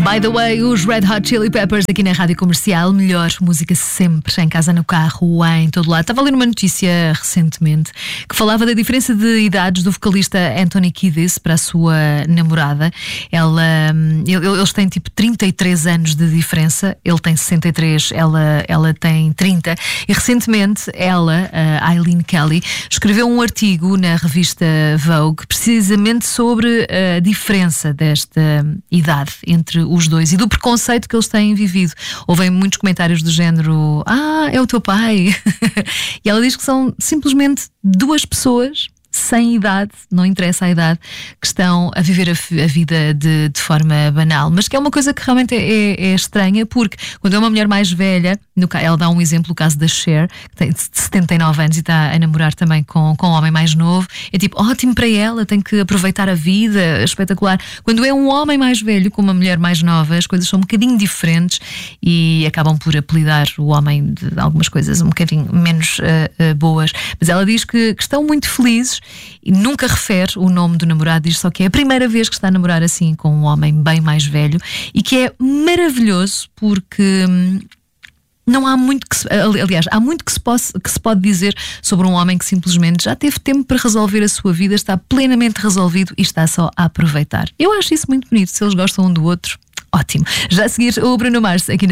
By the way, os Red Hot Chili Peppers aqui na Rádio Comercial. Melhor música sempre, em casa, no carro, em todo lado. Estava a ler uma notícia recentemente que falava da diferença de idades do vocalista Anthony Kiedis para a sua namorada. Eles têm tipo 33 anos de diferença. Ele tem 63, ela tem 30. E recentemente ela, a Eileen Kelly, escreveu um artigo na revista Vogue precisamente sobre a diferença desta idade entre os dois e do preconceito que eles têm vivido. Houve muitos comentários do género: é o teu pai. E ela diz que são simplesmente duas pessoas sem idade, não interessa a idade, que estão a viver a vida de forma banal. Mas que é uma coisa que realmente é estranha, porque quando é uma mulher mais velha, ela dá um exemplo, o caso da Cher, que tem 79 anos e está a namorar também com um homem mais novo. É tipo, ótimo para ela, tem que aproveitar a vida, espetacular. Quando é um homem mais velho com uma mulher mais nova, as coisas são um bocadinho diferentes e acabam por apelidar o homem de algumas coisas um bocadinho menos boas. Mas ela diz que estão muito felizes e nunca refere o nome do namorado, diz só que é a primeira vez que está a namorar assim com um homem bem mais velho e que é maravilhoso porque não há muito que há muito que se pode dizer sobre um homem que simplesmente já teve tempo para resolver a sua vida, está plenamente resolvido e está só a aproveitar. Eu acho isso muito bonito. Se eles gostam um do outro, ótimo. Já a seguir, o Bruno Mars aqui na